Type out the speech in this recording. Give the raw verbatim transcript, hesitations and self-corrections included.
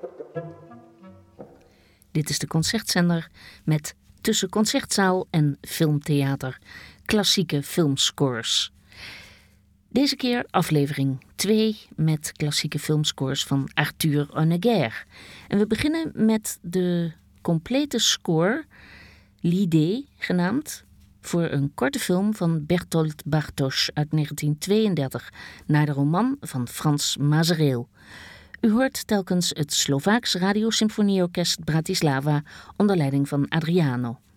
Dit is de Concertzender met tussen concertzaal en filmtheater klassieke filmscores. Deze keer aflevering twee met klassieke filmscores van Arthur Honegger. En we beginnen met de complete score, L'Idée genaamd, voor een korte film van Bertolt Bartosz uit negentien tweeëndertig, naar de roman van Frans Mazereel. U hoort telkens het Slovaaks Radiosymfonieorkest Bratislava onder leiding van Adriano.